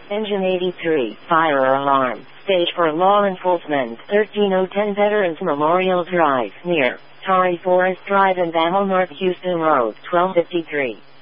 Engine 83, fire alarm, stage for law enforcement, 13010 Veterans Memorial Drive, near Torrey Forest Drive and Bammel North Houston Road, 1253.